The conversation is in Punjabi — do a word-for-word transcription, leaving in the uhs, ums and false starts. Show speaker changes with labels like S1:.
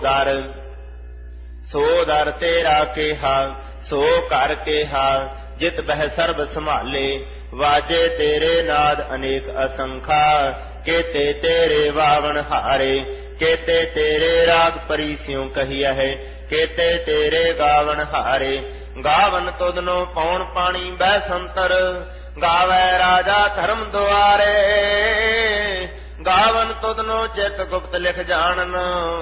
S1: ਦਰ ਸੋ ਦਰ ਤੇਰਾ ਕੇਹਾ ਸੋ ਕਰ ਕੇਹਾ ਜਿਤ ਬਹਿ ਸਰਬ ਸੰਭਾਲੇ ਵਾਜੇ ਤੇਰੇ ਨਾਦ ਅਨੇਕ ਅਸੰਖਾ ਕੇਤੇ ਤੇਰੇ ਵਾਵਣ ਹਾਰੇ ਕੇਤੇ ਤੇਰੇ ਰਾਗ ਪਰੀਸਿਉ ਕਹੀਐ ਹੈ ਕੇਤੇ ਤੇਰੇ ਗਾਵਣ ਹਾਰੇ ਗਾਵਨ ਤੁਧਨੋ ਪੌਣ ਪਾਣੀ ਬਹਿ ਸੰਤਰ ਗਾਵੈ ਰਾਜਾ ਧਰਮ ਦੁਆਰੇ ਗਾਵਨ ਤੁਧਨੋ ਚਿਤ ਗੁਪਤ ਲਿਖ ਜਾਣਨ